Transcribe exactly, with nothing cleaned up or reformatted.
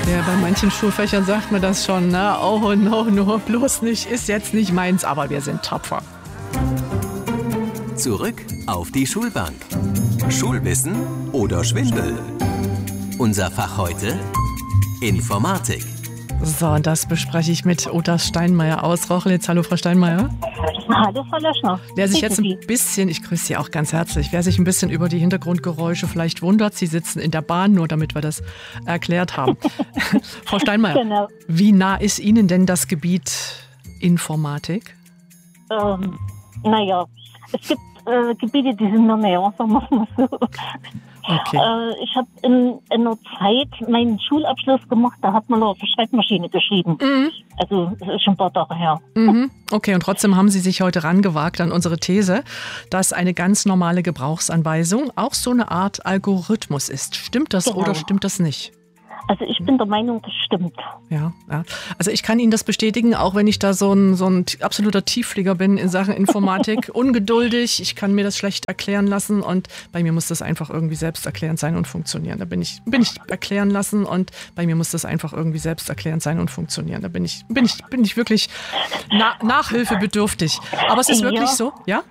Ja, bei manchen Schulfächern sagt man das schon, ne? Oh no, no, bloß nicht, ist jetzt nicht meins, aber wir sind tapfer. Zurück auf die Schulbank. Schulwissen oder Schwindel? Unser Fach heute: Informatik. So, und das bespreche ich mit Uta Steinmeier aus Rochlitz. Hallo, Frau Steinmeier. Hallo, Frau Löschner. Wer sich jetzt ein bisschen, ich grüße Sie auch ganz herzlich, wer sich ein bisschen über die Hintergrundgeräusche vielleicht wundert, Sie sitzen in der Bahn, nur damit wir das erklärt haben. Frau Steinmeier, genau. Wie nah ist Ihnen denn das Gebiet Informatik? Ähm, naja, es gibt äh, Gebiete, die sind mir näher, sagen wir mal so. Okay. Äh, ich habe in, in einer Zeit meinen Schulabschluss gemacht, da hat man noch auf der Schreibmaschine geschrieben. Mhm. Also das ist schon ein paar Tage her. Mhm. Okay, und trotzdem haben Sie sich heute rangewagt an unsere These, dass eine ganz normale Gebrauchsanweisung auch so eine Art Algorithmus ist. Stimmt das genau. Oder stimmt das nicht? Also ich bin der Meinung, das stimmt. Ja, ja, also ich kann Ihnen das bestätigen, auch wenn ich da so ein, so ein absoluter Tiefflieger bin in Sachen Informatik, ungeduldig, ich kann mir das schlecht erklären lassen und bei mir muss das einfach irgendwie selbsterklärend sein und funktionieren. Da bin ich, bin ich erklären lassen und bei mir muss das einfach irgendwie selbsterklärend sein und funktionieren. Da bin ich, bin ich, bin ich wirklich na, nachhilfebedürftig. Aber es ist wirklich ja. so, ja?